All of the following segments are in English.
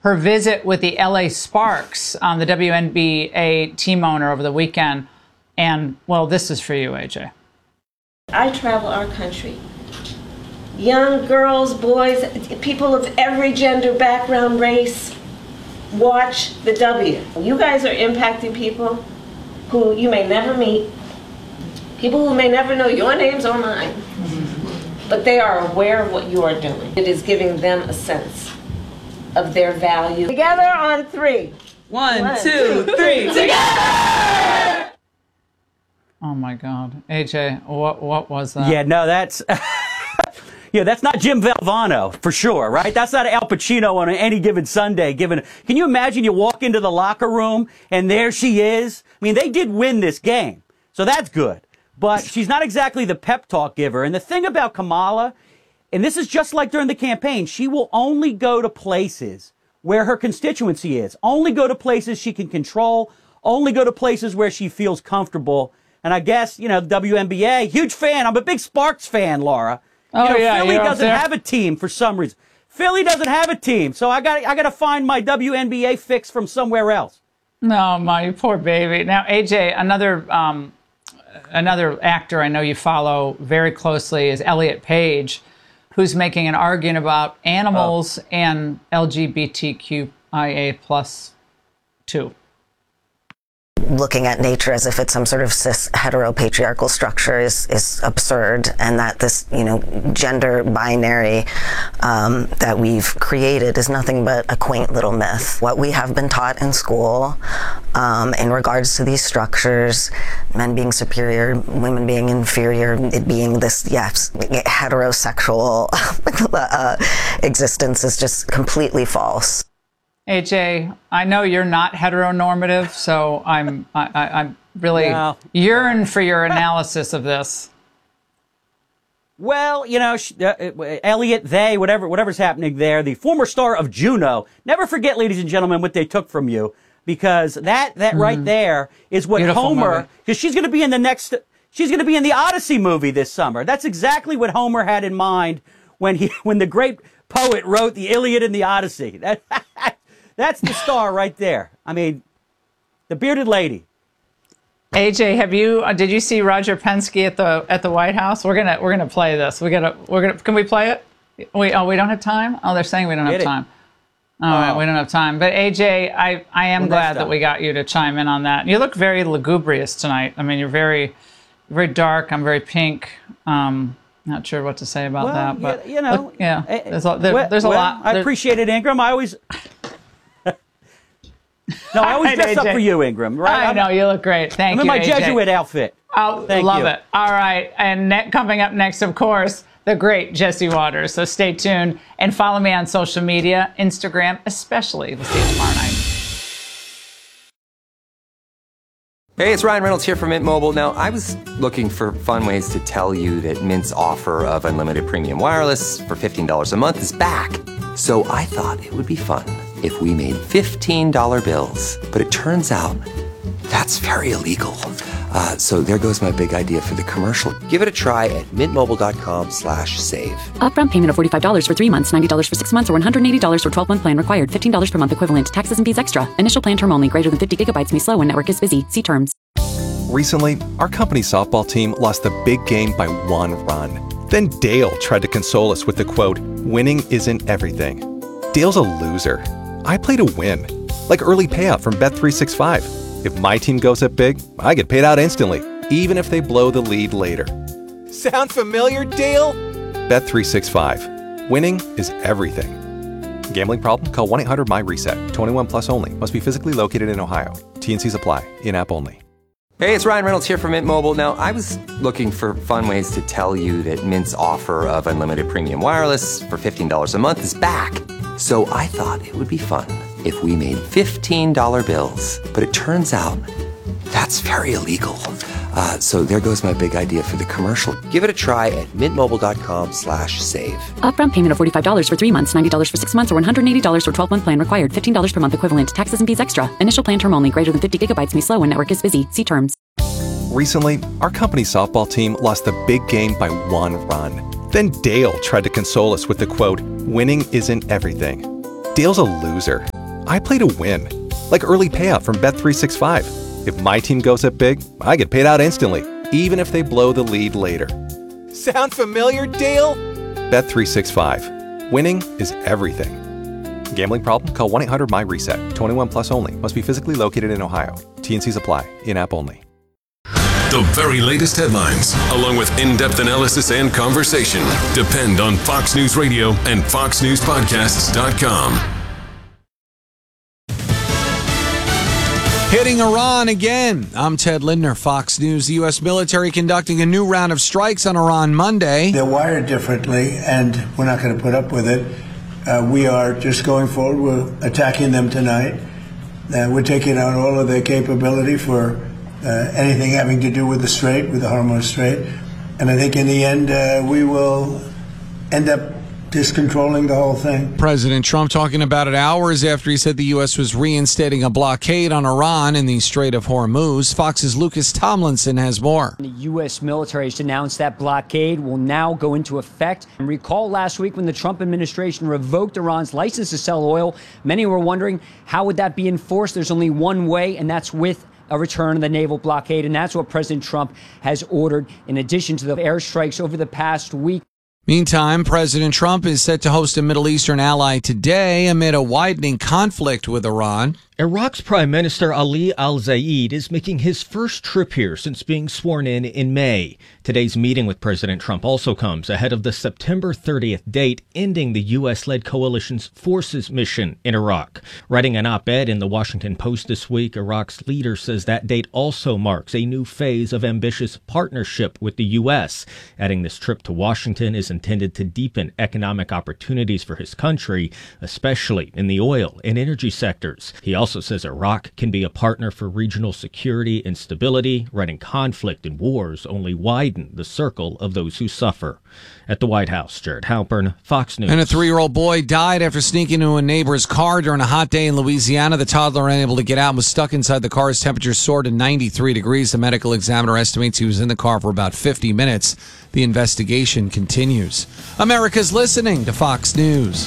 her visit with the LA Sparks, the WNBA team owner over the weekend. And, well, this is for you, AJ. I travel our country. Young girls, boys, people of every gender, background, race, watch the W. You guys are impacting people who you may never meet, people who may never know your names or mine, but they are aware of what you are doing. It is giving them a sense of their value. Together on three. One, two, three. Together! Oh my God, AJ, what was that? Yeah, no, that's that's not Jim Valvano for sure, right? That's not Al Pacino on any given Sunday. Can you imagine you walk into the locker room and there she is? I mean, they did win this game, so that's good. But she's not exactly the pep talk giver. And the thing about Kamala, and this is just like during the campaign, she will only go to places where her constituency is, only go to places she can control, only go to places where she feels comfortable. And I guess, the WNBA, huge fan. I'm a big Sparks fan, Laura. Oh, yeah, Philly doesn't have a team for some reason. Philly doesn't have a team, so I got to find my WNBA fix from somewhere else. No, my poor baby. Now, AJ, another actor I know you follow very closely is Elliot Page, who's making an argument about animals and LGBTQIA plus 2. Looking at nature as if it's some sort of cis heteropatriarchal structure is absurd, and that this gender binary that we've created is nothing but a quaint little myth. What we have been taught in school in regards to these structures, men being superior, women being inferior, it being this heterosexual existence is just completely false. AJ, I know you're not heteronormative, so I'm really yearn for your analysis of this. Well, Elliot, whatever's happening there, the former star of Juno. Never forget, ladies and gentlemen, what they took from you, because that right there is what Beautiful Homer, because she's going to be in the Odyssey movie this summer. That's exactly what Homer had in mind when the great poet wrote the Iliad and the Odyssey. That's the star right there. I mean, the bearded lady. AJ, did you see Roger Penske at the White House? We're gonna play this. Can we play it? We don't have time? Oh, they're saying we don't have time. All right, we don't have time. But AJ, I am glad that we got you to chime in on that. You look very lugubrious tonight. I mean, you're very, very dark. I'm very pink. Not sure what to say about that, but there's a lot. I appreciate it, Ingram. I always dress up for you, Ingram. Right? I know, you look great. Thank you, I'm in my AJ. Jesuit outfit. Oh, love it. All right, and coming up next, of course, the great Jesse Waters. So stay tuned and follow me on social media, Instagram especially. We'll see you tomorrow night. Hey, it's Ryan Reynolds here from Mint Mobile. Now, I was looking for fun ways to tell you that Mint's offer of unlimited premium wireless for $15 a month is back. So I thought it would be fun if we made $15 bills. But it turns out that's very illegal. So there goes my big idea for the commercial. Give it a try at mintmobile.com/save. Upfront payment of $45 for 3 months, $90 for 6 months, or $180 for 12-month plan required. $15 per month equivalent. Taxes and fees extra. Initial plan term only. Greater than 50 gigabytes may slow when network is busy. See terms. Recently, our company softball team lost the big game by 1 run. Then Dale tried to console us with the quote, "Winning isn't everything." Dale's a loser. I play to win. Like early payout from Bet365. If my team goes up big, I get paid out instantly, even if they blow the lead later. Sound familiar, Dale? Bet365. Winning is everything. Gambling problem? Call 1-800-MY-RESET. 21 plus only. Must be physically located in Ohio. T&Cs apply. In-app only. Hey, it's Ryan Reynolds here from Mint Mobile. Now, I was looking for fun ways to tell you that Mint's offer of unlimited premium wireless for $15 a month is back. So I thought it would be fun if we made $15 bills. But it turns out that's very illegal. So there goes my big idea for the commercial. Give it a try at mintmobile.com/save. Upfront payment of $45 for 3 months, $90 for 6 months, or $180 for 12-month plan required. $15 per month equivalent. Taxes and fees extra. Initial plan term only. Greater than 50 gigabytes may slow when network is busy. See terms. Recently, our company softball team lost the big game by 1 run. Then Dale tried to console us with the quote, "Winning isn't everything." Dale's a loser. I play to win. Like early payout from Bet365. If my team goes up big, I get paid out instantly, even if they blow the lead later. Sound familiar, Dale? Bet365. Winning is everything. Gambling problem? Call 1-800-MY-RESET. 21 plus only. Must be physically located in Ohio. T&Cs apply. In-app only. The very latest headlines, along with in-depth analysis and conversation, depend on Fox News Radio and FoxNewsPodcasts.com. Hitting Iran again. I'm Ted Lindner, Fox News. The U.S. military conducting a new round of strikes on Iran Monday. They're wired differently, and we're not going to put up with it. We are just going forward. We're attacking them tonight. We're taking out all of their capability for anything having to do with the Strait, with the Hormuz Strait. And I think in the end, we will end up just controlling the whole thing. President Trump talking about it hours after he said the U.S. was reinstating a blockade on Iran in the Strait of Hormuz. Fox's Lucas Tomlinson has more. The U.S. military has announced that blockade will now go into effect. And recall last week when the Trump administration revoked Iran's license to sell oil, many were wondering how would that be enforced? There's only one way, and that's with a return of the naval blockade. And that's what President Trump has ordered in addition to the airstrikes over the past week. Meantime, President Trump is set to host a Middle Eastern ally today amid a widening conflict with Iran. Iraq's Prime Minister Ali al-Zayed is making his first trip here since being sworn in May. Today's meeting with President Trump also comes ahead of the September 30th date ending the U.S.-led coalition's forces mission in Iraq. Writing an op-ed in the Washington Post this week, Iraq's leader says that date also marks a new phase of ambitious partnership with the U.S., adding this trip to Washington is intended to deepen economic opportunities for his country, especially in the oil and energy sectors. He also says Iraq can be a partner for regional security and stability, writing conflict and wars only widen the circle of those who suffer. At the White House, Jared Halpern, Fox News. And a 3-year-old boy died after sneaking into a neighbor's car during a hot day in Louisiana. The toddler unable to get out and was stuck inside the car. His temperature soared to 93 degrees. The medical examiner estimates he was in the car for about 50 minutes. The investigation continues. America's listening to Fox News.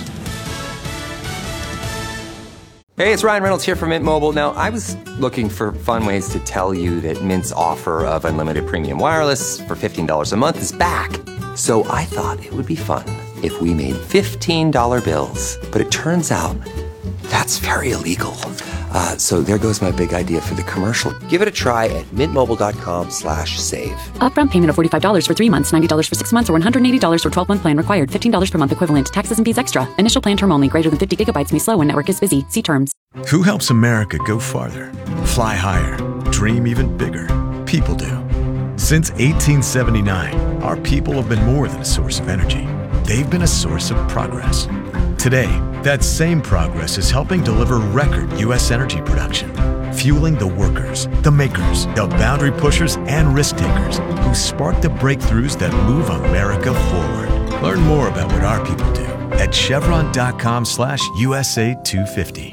Hey, it's Ryan Reynolds here from Mint Mobile. Now, I was looking for fun ways to tell you that Mint's offer of unlimited premium wireless for $15 a month is back. So I thought it would be fun if we made $15 bills. But it turns out that's very illegal. So there goes my big idea for the commercial. Give it a try at mintmobile.com/save. Upfront payment of $45 for 3 months, $90 for 6 months, or $180 for 12-month plan required. $15 per month equivalent. Taxes and fees extra. Initial plan term only. Greater than 50 gigabytes may slow when network is busy. See terms. Who helps America go farther? Fly higher. Dream even bigger. People do. Since 1879, our people have been more than a source of energy. They've been a source of progress. Today, that same progress is helping deliver record U.S. energy production, fueling the workers, the makers, the boundary pushers, and risk takers who spark the breakthroughs that move America forward. Learn more about what our people do at chevron.com/USA 250.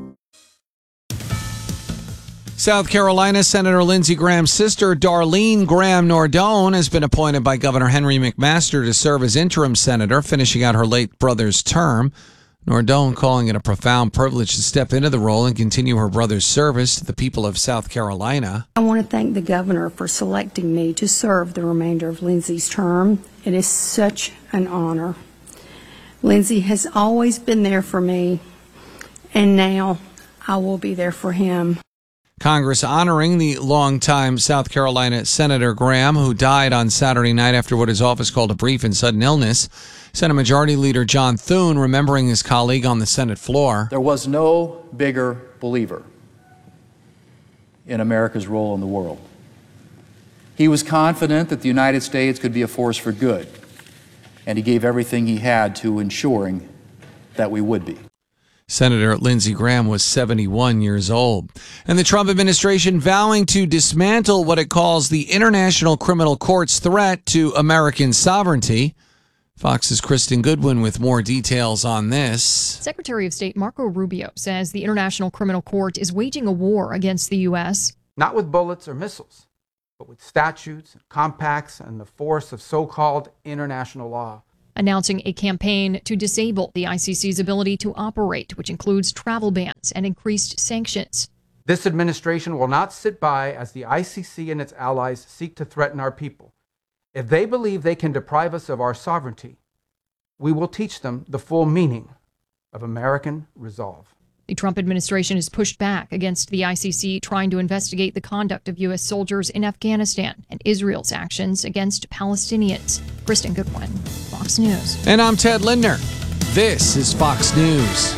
South Carolina Senator Lindsey Graham's sister, Darlene Graham Nordone, has been appointed by Governor Henry McMaster to serve as interim senator, finishing out her late brother's term. Nordone calling it a profound privilege to step into the role and continue her brother's service to the people of South Carolina. I want to thank the governor for selecting me to serve the remainder of Lindsey's term. It is such an honor. Lindsey has always been there for me, and now I will be there for him. Congress honoring the longtime South Carolina Senator Graham, who died on Saturday night after what his office called a brief and sudden illness. Senate Majority Leader John Thune remembering his colleague on the Senate floor. There was no bigger believer in America's role in the world. He was confident that the United States could be a force for good, and he gave everything he had to ensuring that we would be. Senator Lindsey Graham was 71 years old. And the Trump administration vowing to dismantle what it calls the International Criminal Court's threat to American sovereignty. Fox's Kristen Goodwin with more details on this. Secretary of State Marco Rubio says the International Criminal Court is waging a war against the U.S. Not with bullets or missiles, but with statutes, compacts, and the force of so-called international law. announcing a campaign to disable the ICC's ability to operate, which includes travel bans and increased sanctions. This administration will not sit by as the ICC and its allies seek to threaten our people. If they believe they can deprive us of our sovereignty, we will teach them the full meaning of American resolve. The Trump administration has pushed back against the ICC trying to investigate the conduct of U.S. soldiers in Afghanistan and Israel's actions against Palestinians. Kristen Goodwin, Fox News. And I'm Ted Lindner. This is Fox News.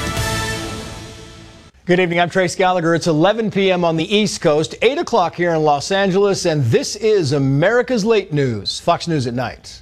Good evening, I'm Trace Gallagher. It's 11 p.m. on the East Coast, 8 o'clock here in Los Angeles, and this is America's Late News, Fox News at Night.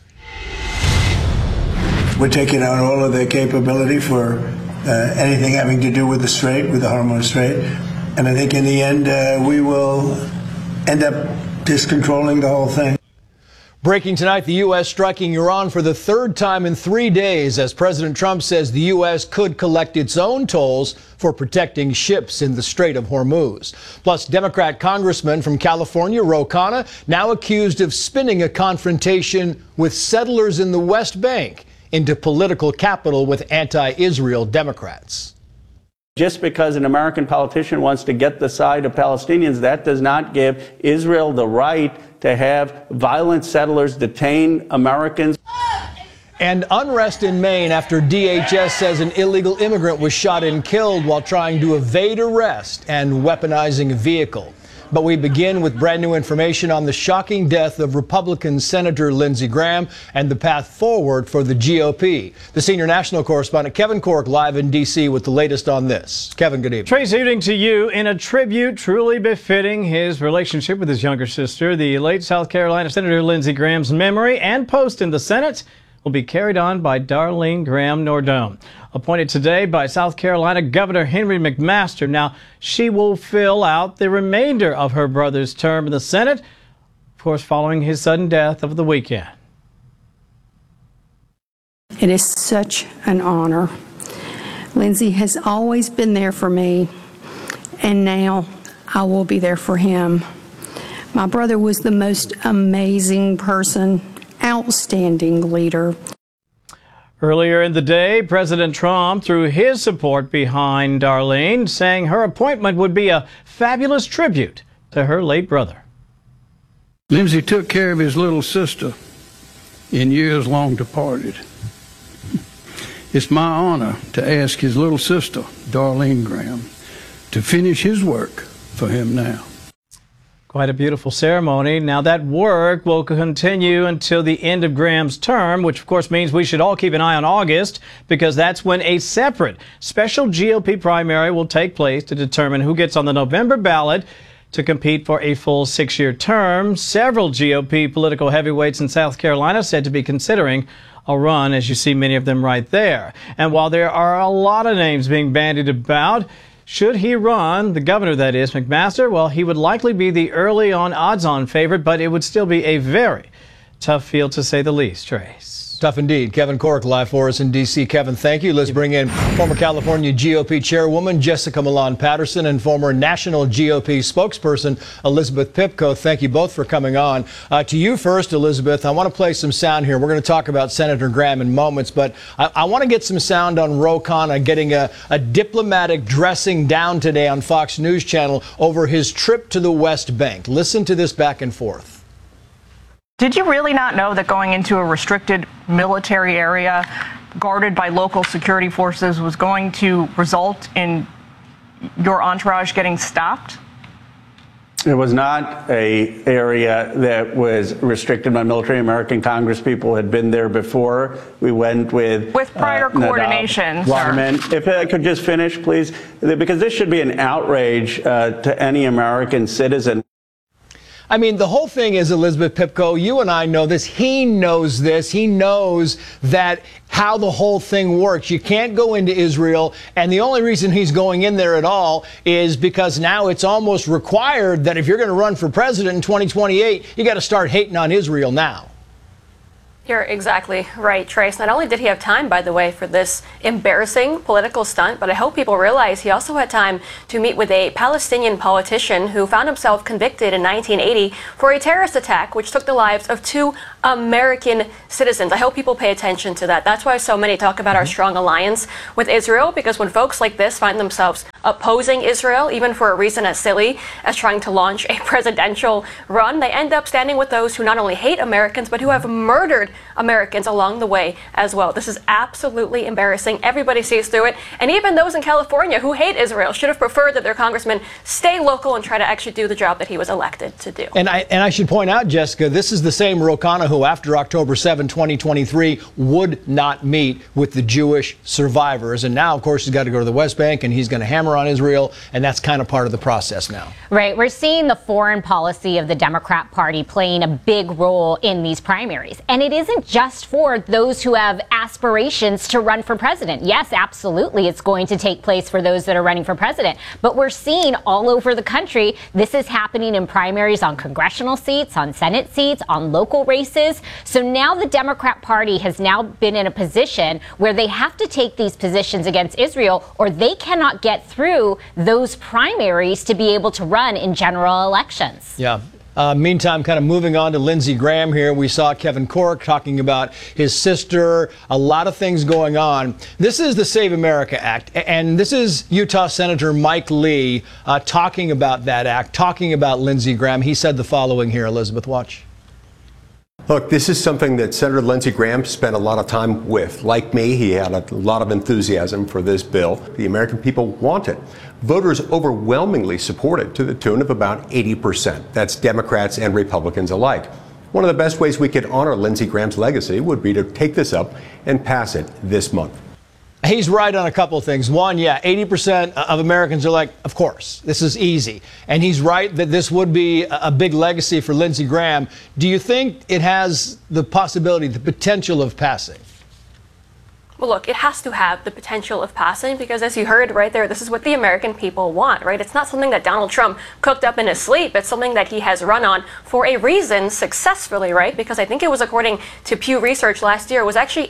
We're taking out all of their capability for anything having to do with the Strait, with the Hormuz Strait. And I think in the end, we will end up just controlling the whole thing. Breaking tonight, the U.S. striking Iran for the third time in 3 days as President Trump says the U.S. could collect its own tolls for protecting ships in the Strait of Hormuz. Plus, Democrat Congressman from California, Ro Khanna, now accused of spinning a confrontation with settlers in the West Bank into political capital with anti-Israel Democrats. Just because an American politician wants to get the side of Palestinians, that does not give Israel the right to have violent settlers detain Americans. And unrest in Maine after DHS says an illegal immigrant was shot and killed while trying to evade arrest and weaponizing a vehicle. But we begin with brand new information on the shocking death of Republican Senator Lindsey Graham and the path forward for the GOP. The senior national correspondent Kevin Corke live in D.C. with the latest on this. Kevin, good evening. Trace, evening to you. In a tribute truly befitting his relationship with his younger sister, the late South Carolina Senator Lindsey Graham's memory and post in the Senate will be carried on by Darlene Graham Nordone, appointed today by South Carolina Governor Henry McMaster. Now, she will fill out the remainder of her brother's term in the Senate, of course, following his sudden death over the weekend. It is such an honor. Lindsey has always been there for me, and now I will be there for him. My brother was the most amazing person, outstanding leader. Earlier in the day, President Trump threw his support behind Darlene, saying her appointment would be a fabulous tribute to her late brother. Lindsey took care of his little sister in years long departed. It's my honor to ask his little sister, Darlene Graham, to finish his work for him now. Quite a beautiful ceremony. Now, that work will continue until the end of Graham's term, which of course means we should all keep an eye on August, because that's when a separate special GOP primary will take place to determine who gets on the November ballot to compete for a full 6-year term. Several GOP political heavyweights in South Carolina said to be considering a run, as you see many of them right there. And while there are a lot of names being bandied about, should he run, the governor that is, McMaster, well, he would likely be the early on odds-on favorite, but it would still be a very tough field to say the least, Trace. Tough indeed. Kevin Corke live for us in D.C. Kevin, thank you. Let's bring in former California GOP chairwoman Jessica Milan Patterson and former national GOP spokesperson Elizabeth Pipko. Thank you both for coming on. To you first, Elizabeth, I want to play some sound here. We're going to talk about Senator Graham in moments, but I want to get some sound on Ro Khanna getting a diplomatic dressing down today on Fox News Channel over his trip to the West Bank. Listen to this back and forth. Did you really not know that going into a restricted military area guarded by local security forces was going to result in your entourage getting stopped? It was not an area that was restricted by military. American Congress people had been there before. We went with prior coordination, sir. If I could just finish, please, because this should be an outrage to any American citizen. I mean, the whole thing is, Elizabeth Pipko, you and I know this. He knows this. He knows that how the whole thing works. You can't go into Israel. And the only reason he's going in there at all is because now it's almost required that if you're going to run for president in 2028, you got to start hating on Israel now. You're exactly right, Trace. Not only did he have time, by the way, for this embarrassing political stunt, but I hope people realize he also had time to meet with a Palestinian politician who found himself convicted in 1980 for a terrorist attack which took the lives of 2 American citizens. I hope people pay attention to that. That's why so many talk about our strong alliance with Israel, because when folks like this find themselves opposing Israel, even for a reason as silly as trying to launch a presidential run, they end up standing with those who not only hate Americans, but who have murdered Americans along the way as well. This is absolutely embarrassing. Everybody sees through it. And even those in California who hate Israel should have preferred that their congressman stay local and try to actually do the job that he was elected to do. And I should point out, Jessica, this is the same Ro Khanna who, after October 7, 2023, would not meet with the Jewish survivors. And now, of course, he's got to go to the West Bank and he's going to hammer on Israel. And that's kind of part of the process now. Right. We're seeing the foreign policy of the Democrat Party playing a big role in these primaries. And it isn't just for those who have aspirations to run for president. Yes, absolutely, it's going to take place for those that are running for president. But we're seeing all over the country, this is happening in primaries on congressional seats, on Senate seats, on local races. So now the Democrat Party has now been in a position where they have to take these positions against Israel, or they cannot get through those primaries to be able to run in general elections. Yeah. Meantime, kind of moving on to Lindsey Graham here, we saw Kevin Corke talking about his sister, a lot of things going on. This is the Save America Act, and this is Utah Senator Mike Lee talking about that act, talking about Lindsey Graham. He said the following here, Elizabeth, watch. Look, this is something that Senator Lindsey Graham spent a lot of time with. Like me, he had a lot of enthusiasm for this bill. The American people want it. Voters overwhelmingly support it to the tune of about 80%. That's Democrats and Republicans alike. One of the best ways we could honor Lindsey Graham's legacy would be to take this up and pass it this month. He's right on a couple of things. One, yeah, 80% of Americans are like, of course, this is easy. And he's right that this would be a big legacy for Lindsey Graham. Do you think it has the possibility, the potential of passing? Well, look, it has to have the potential of passing because, as you heard right there, this is what the American people want, right? It's not something that Donald Trump cooked up in his sleep. It's something that he has run on for a reason successfully, right? Because I think it was, according to Pew Research last year, it was actually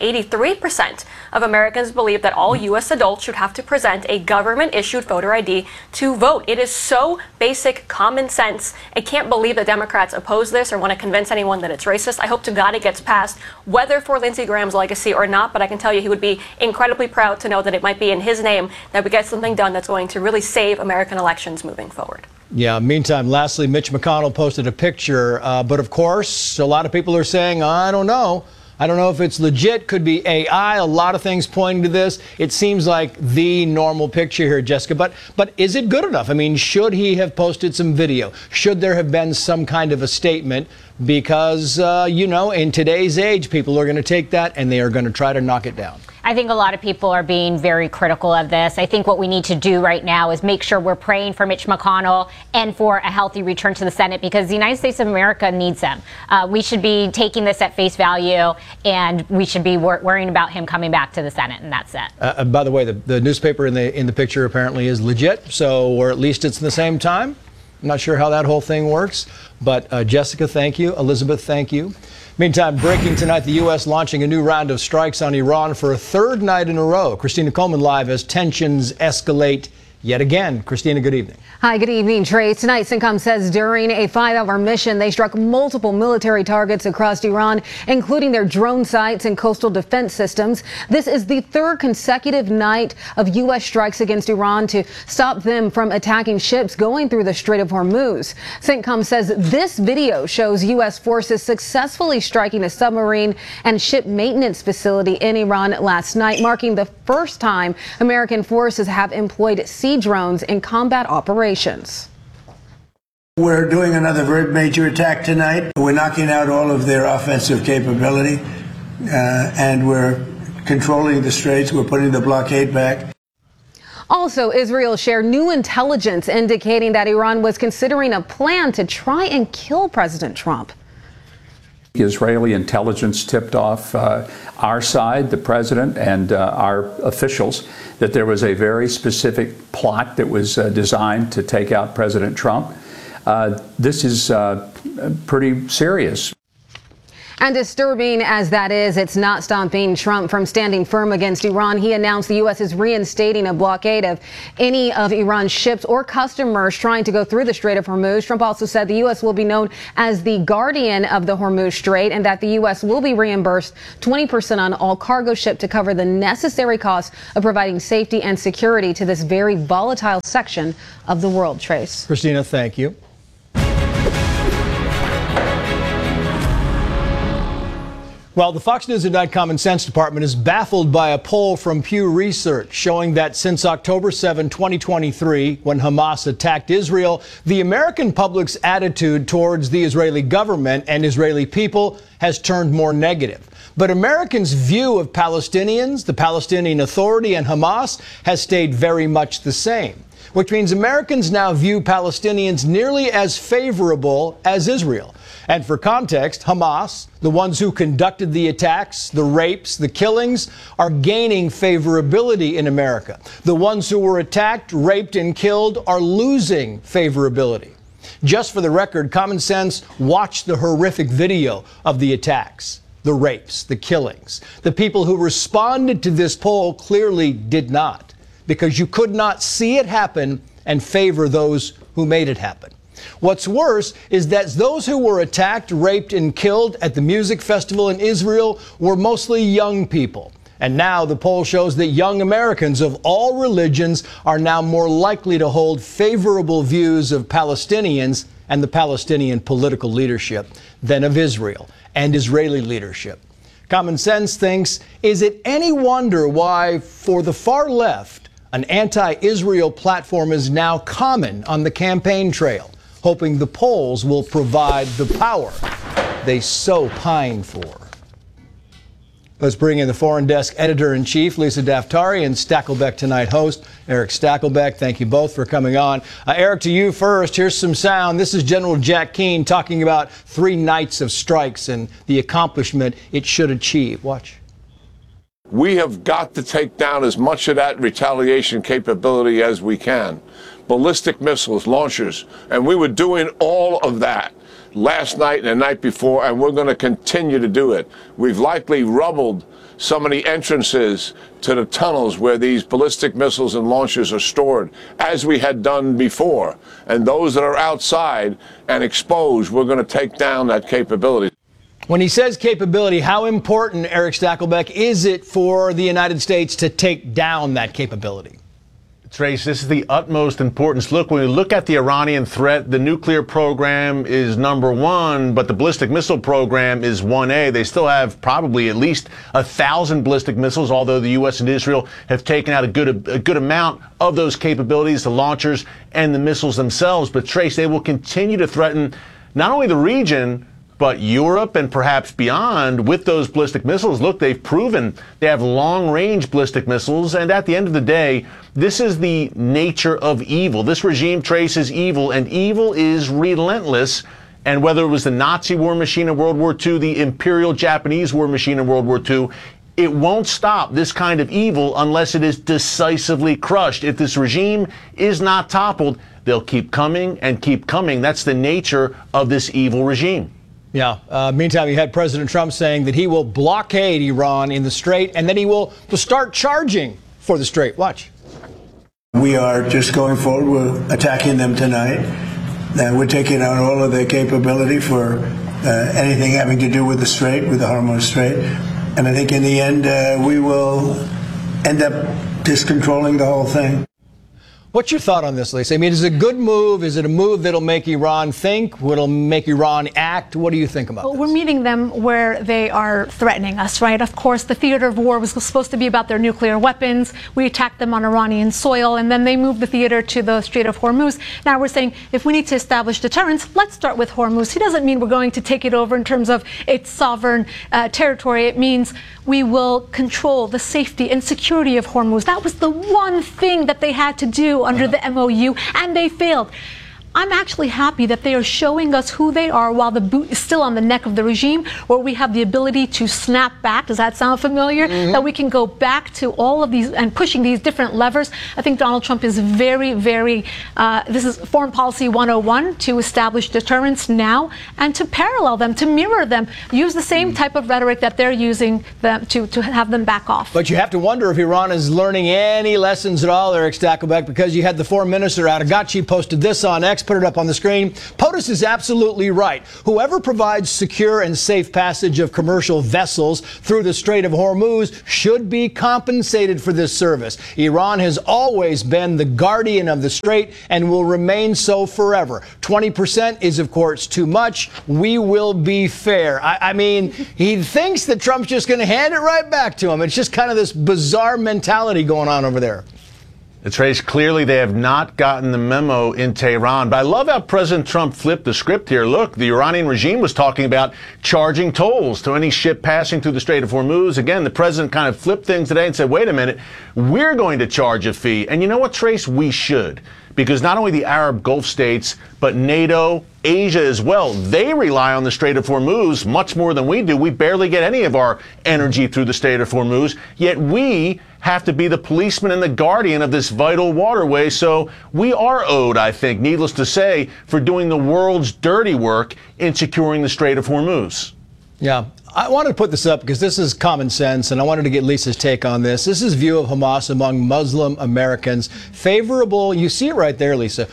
83% of Americans believe that all U.S. adults should have to present a government-issued voter ID to vote. It is so basic common sense. I can't believe that Democrats oppose this or want to convince anyone that it's racist. I hope to God it gets passed, whether for Lindsey Graham's legacy or not, but I can tell you he would be incredibly proud to know that it might be in his name that we get something done that's going to really save American elections moving forward. Yeah, meantime, lastly, Mitch McConnell posted a picture, but of course, a lot of people are saying, I don't know. I don't know if it's legit, could be AI, a lot of things pointing to this. It seems like the normal picture here, Jessica, but is it good enough? I mean, should he have posted some video? Should there have been some kind of a statement? Because, you know, in today's age, people are going to take that and they are going to try to knock it down. I think a lot of people are being very critical of this. I think what we need to do right now is make sure we're praying for Mitch McConnell and for a healthy return to the Senate because the United States of America needs him. We should be taking this at face value and we should be worrying about him coming back to the Senate, and that's it. By the way, the newspaper in the picture apparently is legit, so or at least it's in the same time. I'm not sure how that whole thing works, but Jessica, thank you. Elizabeth, thank you. Meantime, breaking tonight, the U.S. launching a new round of strikes on Iran for a third night in a row. Christina Coleman live as tensions escalate yet again. Christina, good evening. Hi, good evening, Trey. Tonight, CENTCOM says during a 5-hour mission, they struck multiple military targets across Iran, including their drone sites and coastal defense systems. This is the third consecutive night of U.S. strikes against Iran to stop them from attacking ships going through the Strait of Hormuz. CENTCOM says this video shows U.S. forces successfully striking a submarine and ship maintenance facility in Iran last night, marking the first time American forces have employed sea drones in combat operations. We're doing another very major attack tonight. We're knocking out all of their offensive capability, and we're controlling the straits. We're putting the blockade back. Also, Israel shared new intelligence indicating that Iran was considering a plan to try and kill President Trump. Israeli intelligence tipped off our side, the president, and our officials that there was a very specific plot that was designed to take out President Trump. This is pretty serious. And disturbing as that is, it's not stopping Trump from standing firm against Iran. He announced the U.S. is reinstating a blockade of any of Iran's ships or customers trying to go through the Strait of Hormuz. Trump also said the U.S. will be known as the guardian of the Hormuz Strait and that the U.S. will be reimbursed 20% on all cargo shipped to cover the necessary costs of providing safety and security to this very volatile section of the world. Trace. Christina, thank you. Well, the Fox News at Night Common Sense Department is baffled by a poll from Pew Research showing that since October 7, 2023, when Hamas attacked Israel, the American public's attitude towards the Israeli government and Israeli people has turned more negative. But Americans' view of Palestinians, the Palestinian Authority, and Hamas has stayed very much the same, which means Americans now view Palestinians nearly as favorable as Israel. And for context, Hamas, the ones who conducted the attacks, the rapes, the killings, are gaining favorability in America. The ones who were attacked, raped, and killed are losing favorability. Just for the record, Common Sense watched the horrific video of the attacks, the rapes, the killings. The people who responded to this poll clearly did not, because you could not see it happen and favor those who made it happen. What's worse is that those who were attacked, raped, and killed at the music festival in Israel were mostly young people. And now the poll shows that young Americans of all religions are now more likely to hold favorable views of Palestinians and the Palestinian political leadership than of Israel and Israeli leadership. Common Sense thinks, is it any wonder why, for the far left, an anti-Israel platform is now common on the campaign trail, hoping the polls will provide the power they so pine for. Let's bring in the Foreign Desk Editor-in-Chief, Lisa Daftari, and Stakelbeck Tonight host, Eric Stakelbeck. Thank you both for coming on. Eric, to you first. Here's some sound. This is General Jack Keane talking about 3 nights of strikes and the accomplishment it should achieve. Watch. We have got to take down as much of that retaliation capability as we can. Ballistic missiles, launchers, and we were doing all of that last night and the night before, and we're going to continue to do it. We've likely rubbled some of the entrances to the tunnels where these ballistic missiles and launchers are stored, as we had done before. And those that are outside and exposed, we're going to take down that capability. When he says capability, how important, Eric Stakelbeck, is it for the United States to take down that capability? Trace, this is the utmost importance. Look, when we look at the Iranian threat, the nuclear program is number 1, but the ballistic missile program is 1A. They still have probably at least 1,000 ballistic missiles, although the U.S. and Israel have taken out a good amount of those capabilities, the launchers and the missiles themselves. But Trace, they will continue to threaten not only the region, but Europe and perhaps beyond with those ballistic missiles. Look, they've proven they have long-range ballistic missiles, and at the end of the day, this is the nature of evil. This regime traces evil, and evil is relentless. And whether it was the Nazi war machine in World War II, the Imperial Japanese war machine in World War II, it won't stop this kind of evil unless it is decisively crushed. If this regime is not toppled, they'll keep coming and keep coming. That's the nature of this evil regime. Yeah. Meantime, you had President Trump saying that he will blockade Iran in the Strait and then he will start charging for the Strait. Watch. We are just going forward. We're attacking them tonight. We're taking out all of their capability for anything having to do with the Strait, with the Hormuz Strait. And I think in the end, we will end up just controlling the whole thing. What's your thought on this, Lisa? I mean, is it a good move? Is it a move that'll make Iran think? Will it make Iran act? What do you think about this? We're meeting them where they are threatening us, right? Of course, the theater of war was supposed to be about their nuclear weapons. We attacked them on Iranian soil, and then they moved the theater to the Strait of Hormuz. Now we're saying if we need to establish deterrence, let's start with Hormuz. He doesn't mean we're going to take it over in terms of its sovereign territory. It means we will control the safety and security of Hormuz. That was the one thing that they had to do under the MOU, and they failed. I'm actually happy that they are showing us who they are while the boot is still on the neck of the regime, where we have the ability to snap back. Does that sound familiar? That we can go back to all of these and pushing these different levers. I think Donald Trump is very, very, this is foreign policy 101, to establish deterrence now and to parallel them, to mirror them, use the same type of rhetoric that they're using them to have them back off. But you have to wonder if Iran is learning any lessons at all, Eric Stakelbeck, because you had the foreign minister, Arghachi, posted this on X, put it up on the screen. POTUS is absolutely right. Whoever provides secure and safe passage of commercial vessels through the Strait of Hormuz should be compensated for this service. Iran has always been the guardian of the strait and will remain so forever. 20% is, of course, too much. We will be fair. I mean, he thinks that Trump's just going to hand it right back to him. It's just kind of this bizarre mentality going on over there. It's raised clearly they have not gotten the memo in Tehran. But I love how President Trump flipped the script here. Look, the Iranian regime was talking about charging tolls to any ship passing through the Strait of Hormuz. Again, the president kind of flipped things today and said, wait a minute, we're going to charge a fee. And you know what, Trace? We should. Because not only the Arab Gulf states, but NATO, Asia as well, they rely on the Strait of Hormuz much more than we do. We barely get any of our energy through the Strait of Hormuz, yet we have to be the policeman and the guardian of this vital waterway. So we are owed, I think, needless to say, for doing the world's dirty work in securing the Strait of Hormuz. Yeah. I wanted to put this up because this is common sense, and I wanted to get Lisa's take on this. This is view of Hamas among Muslim Americans. Favorable, you see it right there, Lisa,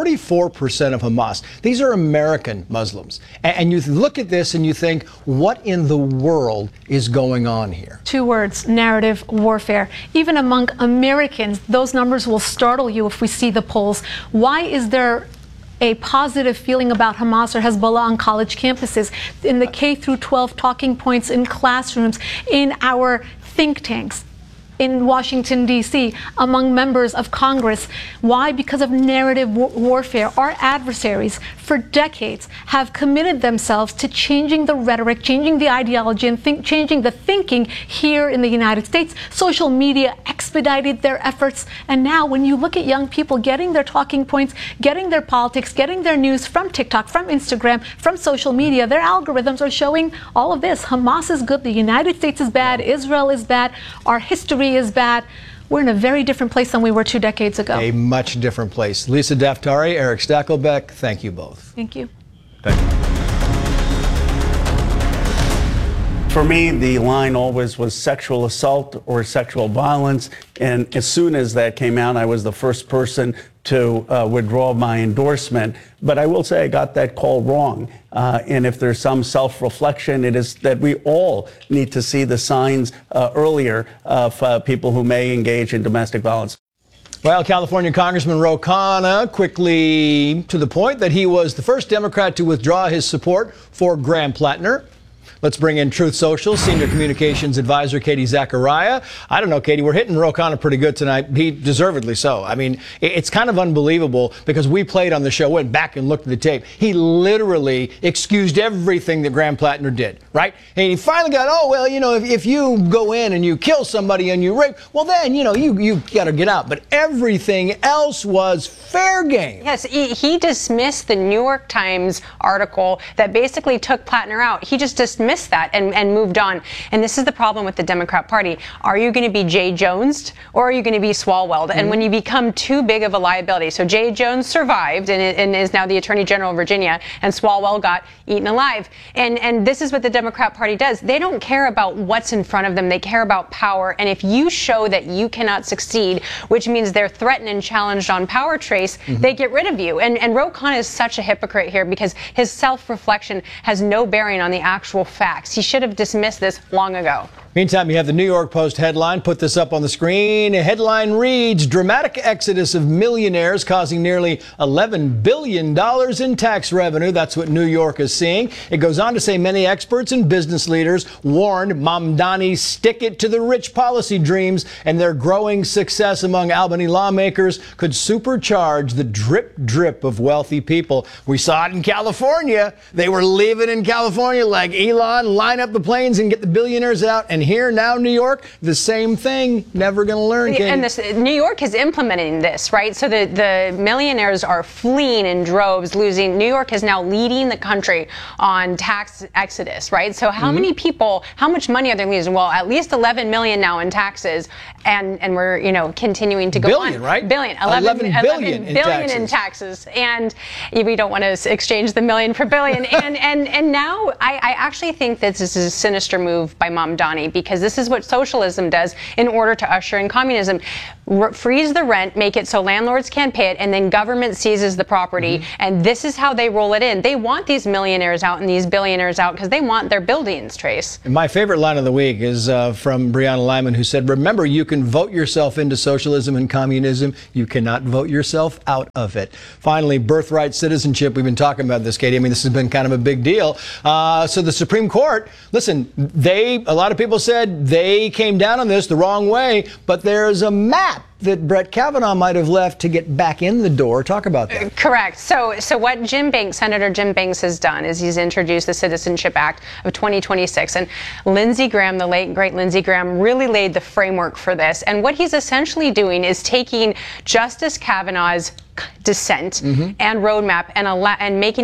44% of Hamas. These are American Muslims. And you look at this and you think, what in the world is going on here? Two words: narrative warfare. Even among Americans, those numbers will startle you if we see the polls. Why is there a positive feeling about Hamas or Hezbollah on college campuses, in the K through 12 talking points in classrooms, in our think tanks, in Washington, D.C., among members of Congress? Why? Because of narrative warfare. Our adversaries, for decades, have committed themselves to changing the rhetoric, changing the ideology, and changing the thinking here in the United States. Social media expedited their efforts. And now when you look at young people getting their talking points, getting their politics, getting their news from TikTok, from Instagram, from social media, their algorithms are showing all of this. Hamas is good. The United States is bad. Israel is bad. Our history is bad. We're in a very different place than we were 2 decades ago. A much different place. Lisa Daftari, Eric Stakelbeck, thank you both. Thank you. Thank you. For me, the line always was sexual assault or sexual violence. And as soon as that came out, I was the first person to withdraw my endorsement. But I will say I got that call wrong. And if there's some self-reflection, it is that we all need to see the signs earlier of people who may engage in domestic violence. Well, California Congressman Ro Khanna quickly to the point that he was the first Democrat to withdraw his support for Graham Plattner. Let's bring in Truth Social Senior Communications Advisor Katie Zachariah. I don't know, Katie, we're hitting Ro Khanna pretty good tonight. He deservedly so. I mean, it's kind of unbelievable because we played on the show, went back and looked at the tape. He literally excused everything that Graham Plattner did, right? And he finally got, oh, well, you know, if you go in and you kill somebody and you rape, well, then, you know, you got to get out. But everything else was fair game. Yes, he dismissed the New York Times article that basically took Plattner out. He just dismissed that and moved on. And this is the problem with the Democrat Party. Are you going to be Jay Jones or are you going to be Swalwell? And when you become too big of a liability, so Jay Jones survived and is now the Attorney General of Virginia, and Swalwell got eaten alive. And this is what the Democrat Party does. They don't care about what's in front of them. They care about power. And if you show that you cannot succeed, which means they're threatened and challenged on power trace, they get rid of you. And Ro Khanna is such a hypocrite here because his self-reflection has no bearing on the actual facts. He should have dismissed this long ago. Meantime, you have the New York Post headline. Put this up on the screen. A headline reads, dramatic exodus of millionaires causing nearly $11 billion in tax revenue. That's what New York is seeing. It goes on to say many experts and business leaders warned Mamdani's stick it to the rich policy dreams and their growing success among Albany lawmakers could supercharge the drip of wealthy people. We saw it in California. They were leaving in California like Elon, line up the planes and get the billionaires out. And And here now, New York, the same thing. Never going to learn. And New York is implementing this, right? So the millionaires are fleeing in droves, losing. New York is now leading the country on tax exodus, right? So how many people, how much money are they losing? Well, at least 11 million now in taxes, and we're, you know, continuing to go billion, on. Right? Billion. 11 billion in taxes. And we don't want to exchange the million for billion. and now I actually think that this is a sinister move by Mamdani, because this is what socialism does in order to usher in communism. Freeze the rent, make it so landlords can't pay it, and then government seizes the property. And this is how they roll it in. They want these millionaires out and these billionaires out because they want their buildings, Trace. My favorite line of the week is from Breonna Lyman, who said, remember, you can vote yourself into socialism and communism. You cannot vote yourself out of it. Finally, birthright citizenship. We've been talking about this, Katie. I mean, this has been kind of a big deal. So the Supreme Court, listen, a lot of people said they came down on this the wrong way, but there's a map that Brett Kavanaugh might have left to get back in the door. Talk about that. Correct. So what Senator Jim Banks has done is he's introduced the Citizenship Act of 2026. And Lindsey Graham, the late, great Lindsey Graham, really laid the framework for this. And what he's essentially doing is taking Justice Kavanaugh's dissent and roadmap and making